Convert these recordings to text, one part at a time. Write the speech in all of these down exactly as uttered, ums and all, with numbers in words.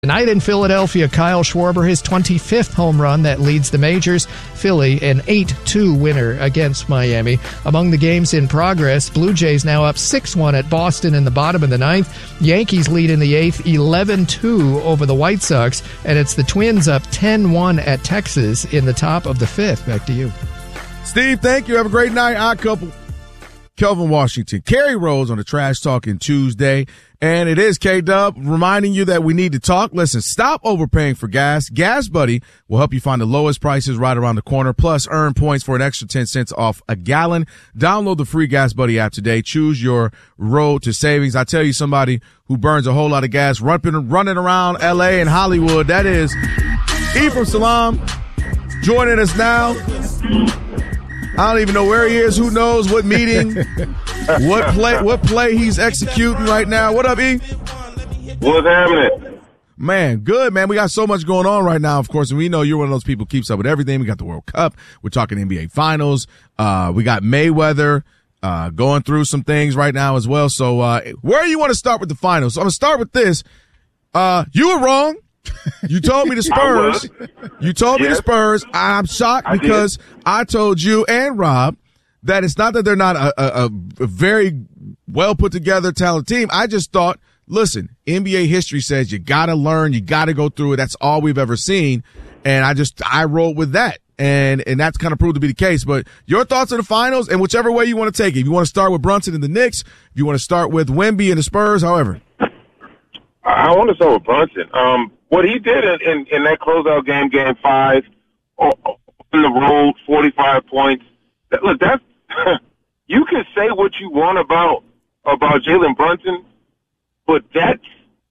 Tonight in Philadelphia, Kyle Schwarber, his twenty-fifth home run that leads the majors. Philly, an eight two winner against Miami. Among the games in progress, Blue Jays now up six one at Boston in the bottom of the ninth. Yankees lead in the eighth, eleven two over the White Sox. And it's the Twins up ten one at Texas in the top of the fifth. Back to you. Steve, thank you. Have a great night. Odd couple. Kelvin Washington, Kerry Rose on the Trash Talking Tuesday. And it is K-Dub reminding you that we need to talk. Listen, stop overpaying for gas. Gas Buddy will help you find the lowest prices right around the corner, plus earn points for an extra ten cents off a gallon. Download the free Gas Buddy app today. Choose your road to savings. I tell you, somebody who burns a whole lot of gas running, running around L A and Hollywood, that is Ephraim Salaam joining us now. I don't even know where he is. Who knows what meeting, what play, what play he's executing right now. What up, E? What's happening? Man, good, man. We got so much going on right now, of course, and we know you're one of those people who keeps up with everything. We got the World Cup. We're talking N B A Finals. Uh, we got Mayweather uh, going through some things right now as well. So uh, where do you want to start with the finals? So I'm going to start with this. Uh, you were wrong. You told me the Spurs. You told me yes. the Spurs. I'm shocked I because did. I told you and Rob that it's not that they're not a, a, a very well put together, talented team. I just thought, listen, N B A history says you got to learn, you got to go through it. That's all we've ever seen, and I just I rolled with that, and and that's kind of proved to be the case. But your thoughts on the finals, and whichever way you want to take it. If you want to start with Brunson and the Knicks, if you want to start with Wemby and the Spurs, however. I want to start with Brunson. Um, what he did in, in, in that closeout game, game five, on the road, forty-five points. That, look, that's you can say what you want about about Jalen Brunson, but that's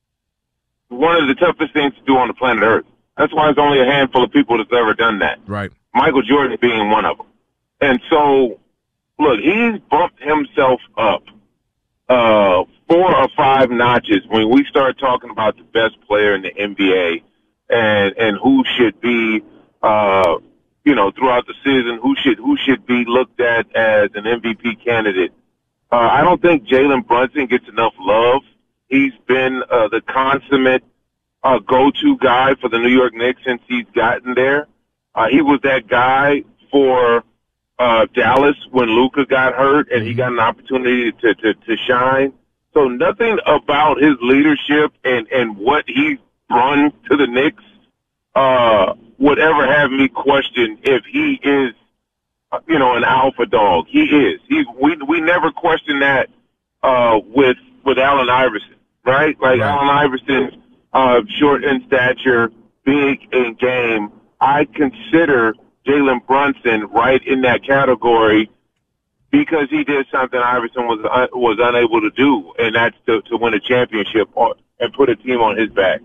one of the toughest things to do on the planet Earth. That's why there's only a handful of people that's ever done that. Right. Michael Jordan being one of them. And so, look, he's bumped himself up uh, four or five notches when we start talking about the best player in the N B A and and who should be, uh, you know, throughout the season, who should who should be looked at as an M V P candidate. Uh, I don't think Jalen Brunson gets enough love. He's been uh, the consummate uh, go-to guy for the New York Knicks since he's gotten there. Uh, he was that guy for uh, Dallas when Luka got hurt and he got an opportunity to, to, to shine. So nothing about his leadership and, and what he's brought to the Knicks uh, would ever have me question if he is, you know, an alpha dog. He is. He's. We we never question that uh, with with Allen Iverson, right? Like right. Allen Iverson, uh, short in stature, big in game. I consider Jalen Brunson right in that category because he did something Iverson was uh, was unable to do, and that's to, to win a championship or, and put a team on his back.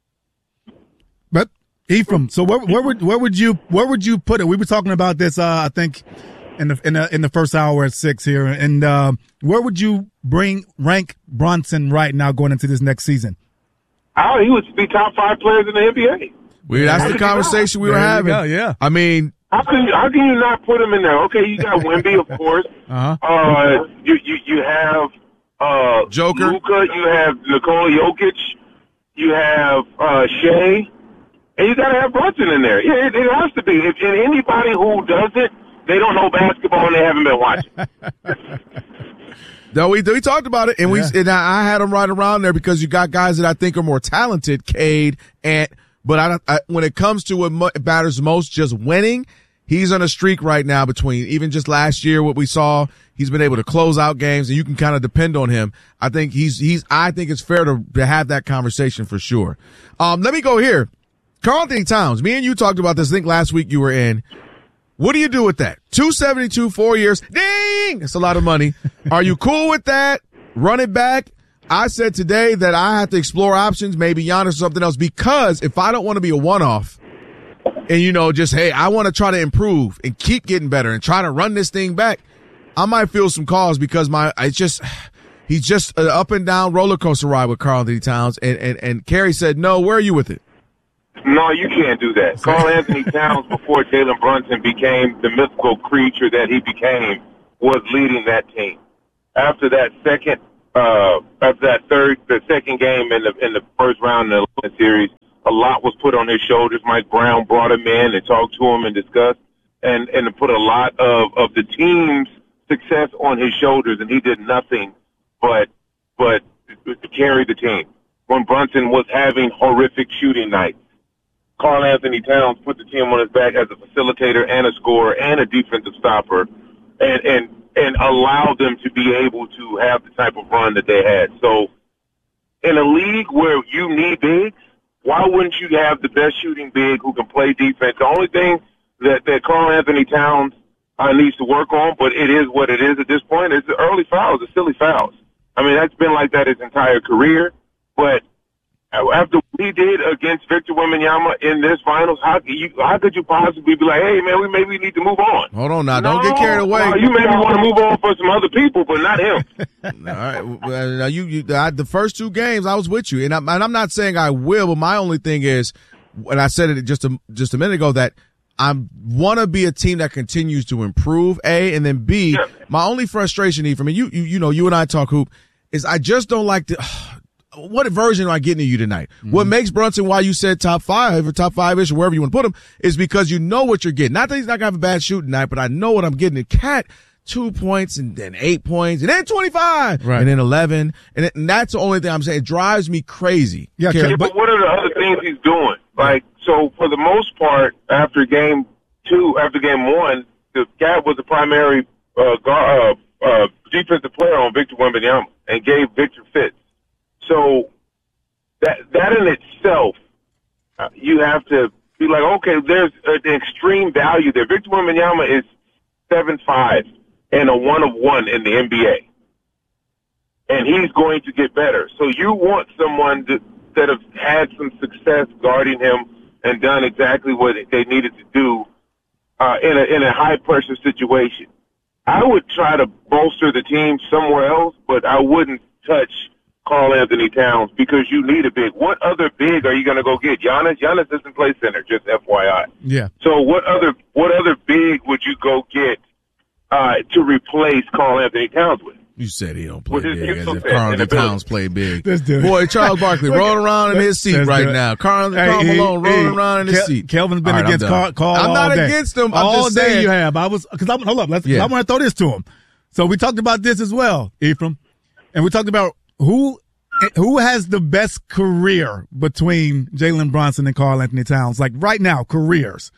But Ephraim, so where, where would where would you where would you put it? We were talking about this, uh, I think, in the in the in the first hour at six here, and uh, where would you bring rank Brunson right now going into this next season? Oh, he would be top five players in the N B A. We, that's the conversation we were having. Go, yeah. I mean, how can you, how can you not put him in there? Okay, you got Wemby, of course. Uh-huh. Uh, you you you have uh, Joker, Luka. You have Nikola Jokic. You have uh, Shea, and you got to have Brunson in there. Yeah, it, it has to be. If and anybody who doesn't, they don't know basketball and they haven't been watching. No, we we talked about it, and yeah. we and I had him right around there because you got guys that I think are more talented, Cade, Ant. But I, I, when it comes to what matters most, just winning, he's on a streak right now between even just last year, what we saw, he's been able to close out games and you can kind of depend on him. I think he's, he's, I think it's fair to, to have that conversation for sure. Um, let me go here. Karl-Anthony Towns, me and you talked about this, I think last week you were in. What do you do with that? two seventy-two, four years. Ding! That's a lot of money. Are you cool with that? Run it back? I said today that I have to explore options, maybe Giannis or something else, because if I don't want to be a one-off and, you know, just, hey, I want to try to improve and keep getting better and try to run this thing back, I might feel some calls because my, it's just, he's just an up and down roller coaster ride with Karl-Anthony Towns. And, and, and Kerry said, no, where are you with it? No, you can't do that. Karl-Anthony Towns, before Jalen Brunson became the mythical creature that he became, was leading that team. After that second uh, after that third, the second game in the in the first round of the series, a lot was put on his shoulders. Mike Brown brought him in and talked to him and discussed and and put a lot of of the team's success on his shoulders, and he did nothing but but to carry the team. When Brunson was having horrific shooting nights, Karl Anthony Towns put the team on his back as a facilitator and a scorer and a defensive stopper, and and and allowed them to be able to have the type of run that they had. So in a league where you need bigs, why wouldn't you have the best shooting big who can play defense? The only thing that, that Karl Anthony Towns uh, needs to work on, but it is what it is at this point, is the early fouls, the silly fouls. I mean, that's been like that his entire career. But after what he did against Victor Wembanyama in this finals, how could you how could you possibly be like, hey, man, we maybe need to move on? Hold on now. No, Don't get carried away. No, you maybe want to move on for some other people, but not him. All right. Well, now you, you I, the first two games, I was with you, and, I, and I'm not saying I will, but my only thing is, and I said it just a, just a minute ago, that I want to be a team that continues to improve, A, and then B, yeah. My only frustration, Ephraim, and you, you, you know, you and I talk hoop, is I just don't like the – what version am I getting of you tonight? Mm-hmm. What makes Brunson, why you said top five or top five-ish or wherever you want to put him, is because you know what you're getting. Not that he's not going to have a bad shooting night, but I know what I'm getting. And Cat, two points and then eight points and then twenty-five right. and then eleven. And, it, and that's the only thing I'm saying. It drives me crazy. Yeah, yeah, but what are the other things he's doing? Like, so for the most part, after game two, after game one, the Cat was the primary uh, guard, uh, uh, defensive player on Victor Wembanyama and gave Victor fits. So that that in itself, uh, you have to be like, okay, there's an extreme value there. Victor Wembanyama is seven five and a one of one in the N B A, and he's going to get better. So you want someone to, that have had some success guarding him and done exactly what they needed to do uh, in a in a high pressure situation. I would try to bolster the team somewhere else, but I wouldn't touch Karl Anthony Towns because you need a big. What other big are you going to go get? Giannis? Giannis doesn't play center, just F Y I. Yeah. So what other what other big would you go get uh, to replace Karl Anthony Towns with? You said he don't play big, as if Karl Anthony Towns played big. Boy, Boy, Charles Barkley rolling around in his seat right now. Karl hey, Malone rolling hey, around in his Kel- seat. Kelvin's been right, against Karl, Karl I'm not day. against him. I'm all just day saying. You have. I was because I'm hold up. Let's, yeah. I want to throw this to him. So we talked about this as well, Ephraim, and we talked about who. Who has the best career between Jalen Brunson and Karl Anthony Towns? Like right now, careers.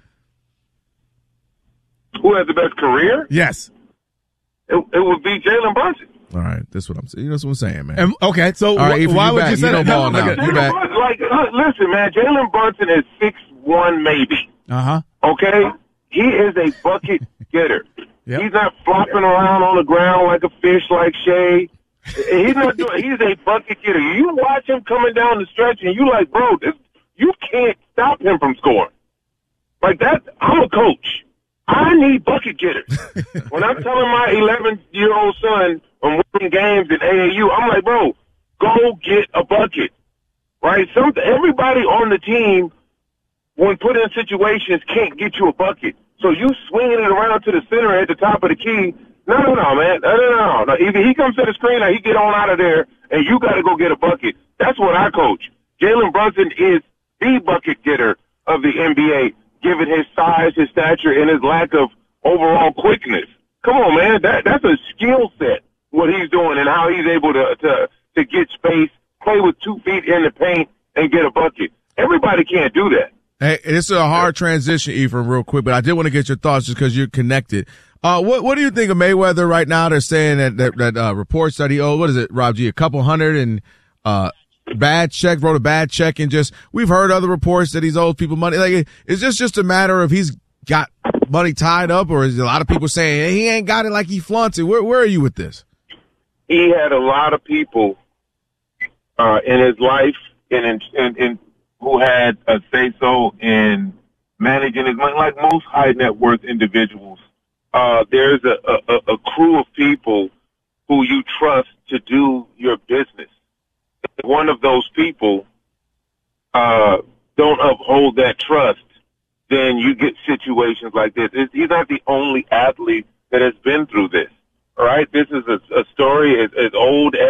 Who has the best career? Yes. It, it would be Jalen Brunson. All right, that's what I'm saying. That's what I'm saying, man. And, okay, so All right, wh- why you would back. you say you that? Ball no, now. okay. You back. Brunson, like, listen, man, Jalen Brunson is six one maybe. Uh huh. Okay, he is a bucket getter. Yep. He's not flopping around on the ground like a fish, like Shea. He's not doing. He's a bucket getter. You watch him coming down the stretch, and you like, bro, this, you can't stop him from scoring. Like that. I'm a coach. I need bucket getters. When I'm telling my eleven-year-old son I'm winning games in A A U, I'm like, bro, go get a bucket. Right? Some everybody on the team, when put in situations, can't get you a bucket. So you swinging it around to the center at the top of the key. No, no, no, man. No, no, no, no. Either he comes to the screen or he get on out of there, and you got to go get a bucket. That's what I coach. Jalen Brunson is the bucket getter of the N B A, given his size, his stature, and his lack of overall quickness. Come on, man. That that's a skill set, what he's doing and how he's able to, to, to get space, play with two feet in the paint, and get a bucket. Everybody can't do that. Hey, this is a hard transition, Ephraim, real quick, but I did want to get your thoughts just because you're connected. Uh, what, what do you think of Mayweather right now? They're saying that, that, that, uh, reports that he owed, what is it, Rob G, a couple hundred and, uh, bad check, wrote a bad check and just, we've heard other reports that he's owed people money. Like, is this just a matter of he's got money tied up, or is a lot of people saying hey, he ain't got it like he flaunts it? Where, where are you with this? He had a lot of people, uh, in his life and in, in, in who had a say so in managing his money, like most high net worth individuals. Uh, there's a, a, a crew of people who you trust to do your business. If one of those people uh, don't uphold that trust, then you get situations like this. It's, he's not the only athlete that has been through this. All right, this is a, a story as, as old as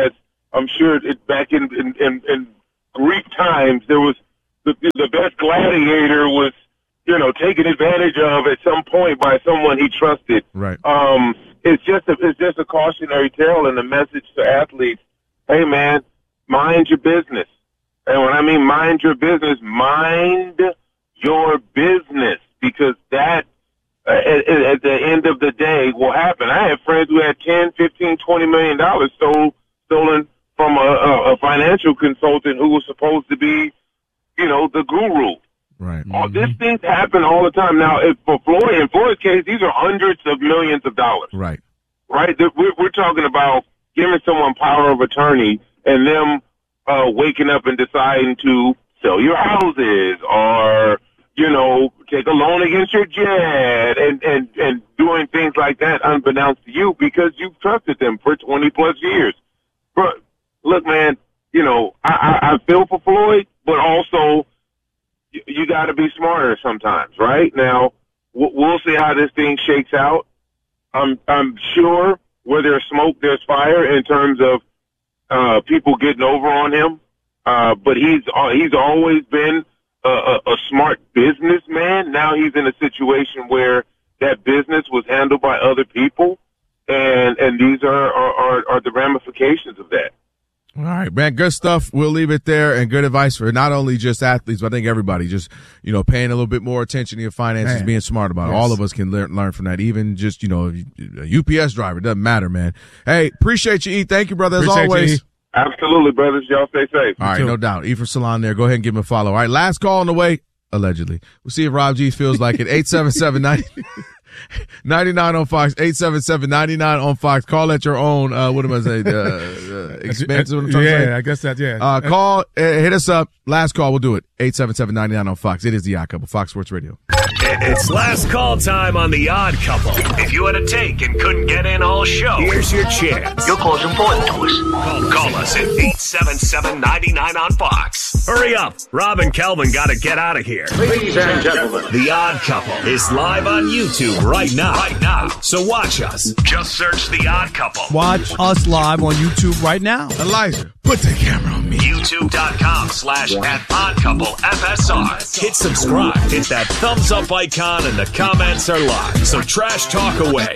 I'm sure it, back in, in, in, in Greek times, there was the, the best gladiator was, you know, taken advantage of at some point by someone he trusted. Right. Um, it's just a, it's just a cautionary tale and a message to athletes. Hey, man, mind your business. And when I mean mind your business, mind your business, because that, uh, at, at the end of the day, will happen. I have friends who had ten, fifteen, twenty million dollars stole, stolen from a, a, a financial consultant who was supposed to be, you know, the guru. Right. All, mm-hmm. These things happen all the time. Now, if for Floyd, in Floyd's case, these are hundreds of millions of dollars. Right. Right? We're, we're talking about giving someone power of attorney and them uh, waking up and deciding to sell your houses or, you know, take a loan against your jet and, and, and doing things like that unbeknownst to you because you've trusted them for twenty plus years. But look, man, you know, I, I, I feel for Floyd, but also you, you got to be smarter sometimes, right? Now, we'll see how this thing shakes out. I'm, I'm sure where there's smoke, there's fire in terms of uh, people getting over on him. Uh, but he's uh, he's always been a, a, a smart businessman. Now he's in a situation where that business was handled by other people, and and these are are, are, are the ramifications of that. All right, man. Good stuff. We'll leave it there, and good advice for not only just athletes, but I think everybody. Just, you know, paying a little bit more attention to your finances, man. Being smart about it. Yes. All of us can learn learn from that. Even just, you know, a U P S driver, doesn't matter, man. Hey, appreciate you, E. Thank you, brother, as appreciate always. You, E. Absolutely, brothers. Y'all stay safe. All right, no doubt. E for Salon there. Go ahead and give him a follow. All right, last call on the way. Allegedly. We'll see if Rob G feels like it. eight seven seven, nine ninety-nine on Fox. eight seven seven, ninety-nine on Fox. Call at your own, uh, what am I saying? Uh, uh, expense. What I'm trying yeah, to say. I guess that, yeah. Uh, call, uh, hit us up. Last call. We'll do it. eight seven seven, ninety-nine on Fox. It is the Odd Couple. Fox Sports Radio. It's last call time on the Odd Couple. If you had a take and couldn't get in all show, here's your chance. Your call's important to us. Call, call us at eight seven seven, ninety-nine on Fox. Hurry up. Rob and Kelvin got to get out of here. Ladies and gentlemen, The Odd Couple is live on YouTube right now. Right now. So watch us. Just search The Odd Couple. Watch us live on YouTube right now. Elijah, put the camera on me. YouTube.com slash at Odd Couple F S R. Hit subscribe. Hit that thumbs up icon and the comments are live. So trash talk away.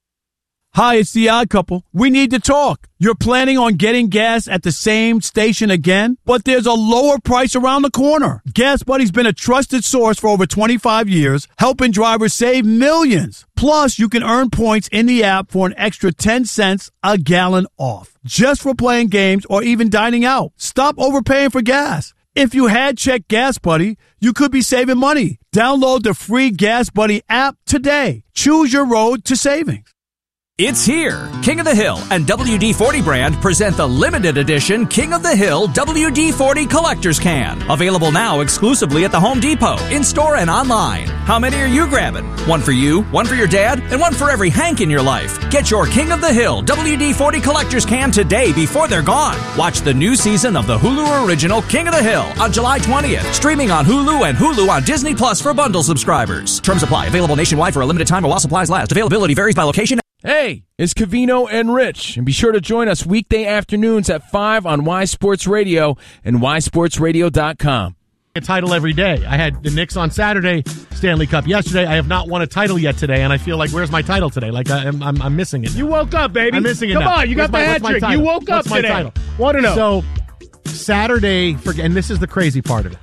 Hi, it's The Odd Couple. We need to talk. You're planning on getting gas at the same station again, but there's a lower price around the corner. Gas Buddy's been a trusted source for over twenty-five years, helping drivers save millions. Plus, you can earn points in the app for an extra ten cents a gallon off, just for playing games or even dining out. Stop overpaying for gas. If you had checked Gas Buddy, you could be saving money. Download the free Gas Buddy app today. Choose your road to savings. It's here. King of the Hill and W D forty brand present the limited edition King of the Hill W D forty Collector's Can. Available now exclusively at the Home Depot, in-store and online. How many are you grabbing? One for you, one for your dad, and one for every Hank in your life. Get your King of the Hill W D forty Collector's Can today before they're gone. Watch the new season of the Hulu original King of the Hill on July twentieth. Streaming on Hulu and Hulu on Disney Plus for bundle subscribers. Terms apply. Available nationwide for a limited time while supplies last. Availability varies by location. Hey, it's Covino and Rich, and be sure to join us weekday afternoons at five on Y Sports Radio and y sports radio dot com. A title every day. I had the Knicks on Saturday, Stanley Cup yesterday. I have not won a title yet today, and I feel like, where's my title today? Like, I, I'm, I'm I'm missing it now. You woke up, baby. I'm missing it Come now. on, you where's got the my, hat trick. You woke up what's today. My title? Want to know. So, Saturday, for, and this is the crazy part of it.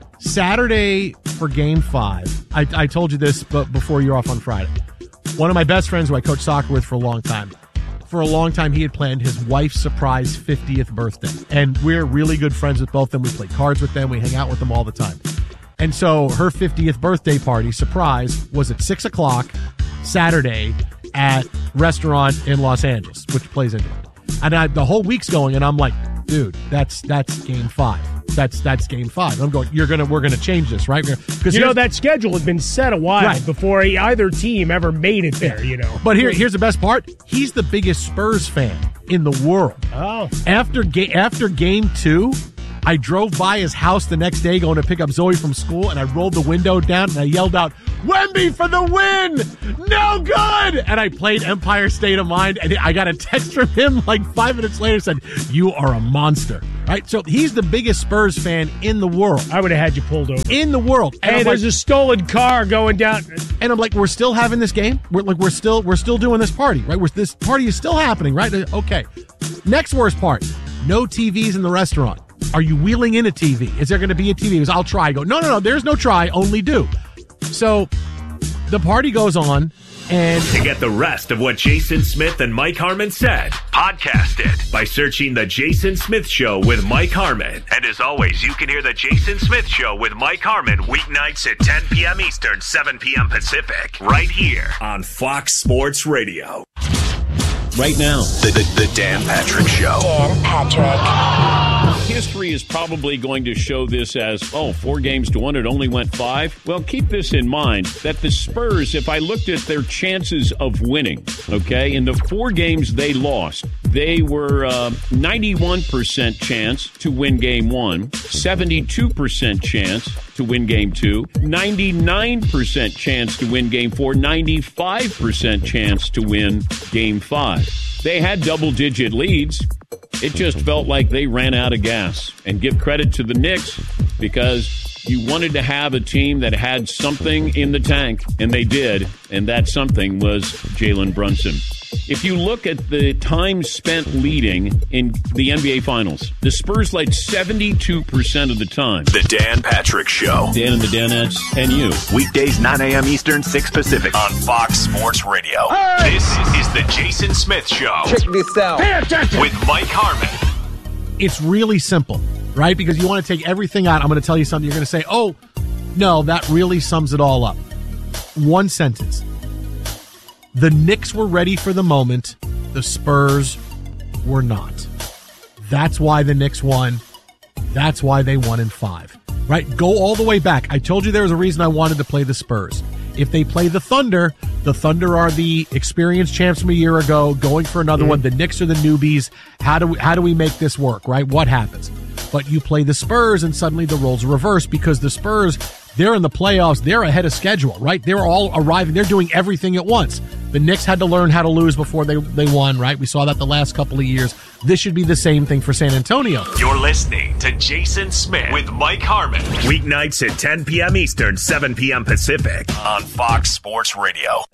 Saturday for Game five, I, I told you this but before you're off on Friday. One of my best friends who I coached soccer with for a long time, for a long time he had planned his wife's surprise fiftieth birthday. And we're really good friends with both of them. We play cards with them. We hang out with them all the time. And so her fiftieth birthday party, surprise, was at six o'clock Saturday at restaurant in Los Angeles, which plays into it. And I, the whole week's going, and I'm like, dude, that's that's game five. That's that's game five. I'm going, you're gonna we're gonna change this, right? Because you know that schedule has been set a while right. before either team ever made it there. You know, but here here's the best part. He's the biggest Spurs fan in the world. Oh, after ga- after game two, I drove by his house the next day going to pick up Zoe from school, and I rolled the window down and I yelled out, "Wemby for the win! No good!" And I played Empire State of Mind, and I got a text from him like five minutes later said, "You are a monster." Right? So he's the biggest Spurs fan in the world. I would have had you pulled over. In the world. And hey, there's like, a stolen car going down. And I'm like, we're still having this game? We're like, we're still we're still doing this party, right? We're, this party is still happening, right? Okay. Next worst part. No T Vs in the restaurant. Are you wheeling in a T V? Is there going to be a T V? He goes, I'll try. I go, no, no, no, there's no try, only do. So the party goes on, and to get the rest of what Jason Smith and Mike Harmon said, podcast it by searching The Jason Smith Show with Mike Harmon. And as always, you can hear The Jason Smith Show with Mike Harmon weeknights at ten p.m. Eastern, seven p.m. Pacific, right here on Fox Sports Radio. Right now, the, the, the Dan Patrick Show. Dan Patrick. History is probably going to show this as, oh, four games to one, it only went five. Well, keep this in mind, that the Spurs, if I looked at their chances of winning, okay, in the four games they lost, they were uh, ninety-one percent chance to win game one, seventy-two percent chance to win game two, ninety-nine percent chance to win game four, ninety-five percent chance to win game five. They had double-digit leads. It just felt like they ran out of gas. And give credit to the Knicks because you wanted to have a team that had something in the tank, and they did, and that something was Jalen Brunson. If you look at the time spent leading in the N B A Finals, the Spurs led seventy-two percent of the time. The Dan Patrick Show. Dan and the Danettes and you. Weekdays, nine a.m. Eastern, six Pacific on Fox Sports Radio. Hey! This is the Jason Smith Show. Check this out. Pay attention. With Mike Harmon. It's really simple, right? Because you want to take everything out. I'm going to tell you something. You're going to say, oh, no, that really sums it all up. One sentence. The Knicks were ready for the moment. The Spurs were not. That's why the Knicks won. That's why they won in five. Right? Go all the way back. I told you there was a reason I wanted to play the Spurs. If they play the Thunder, the Thunder are the experienced champs from a year ago, going for another mm. one. The Knicks are the newbies. How do we, how do we make this work, right? What happens? But you play the Spurs, and suddenly the roles are reversed because the Spurs, they're in the playoffs. They're ahead of schedule, right? They're all arriving. They're doing everything at once. The Knicks had to learn how to lose before they, they won, right? We saw that the last couple of years. This should be the same thing for San Antonio. You're listening to Jason Smith with Mike Harmon. Weeknights at ten p.m. Eastern, seven p.m. Pacific on Fox Sports Radio.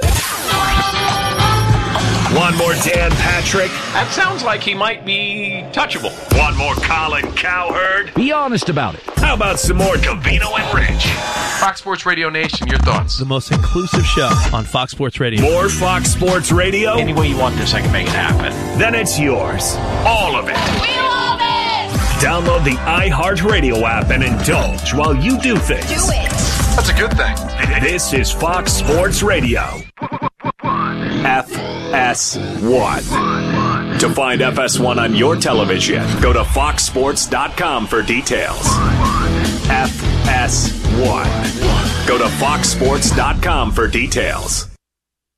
One more Dan Patrick. That sounds like he might be touchable. One more Colin Cowherd. Be honest about it. How about some more Covino and Rich? Fox Sports Radio Nation, your thoughts? The most inclusive show on Fox Sports Radio. More Fox Sports Radio? Any way you want this, I can make it happen. Then it's yours. All of it. We love it! Download the iHeartRadio app and indulge while you do things. Do it! That's a good thing. This is Fox Sports Radio. F S one. To find F S one on your television, go to fox sports dot com for details. F S one. Go to fox sports dot com for details.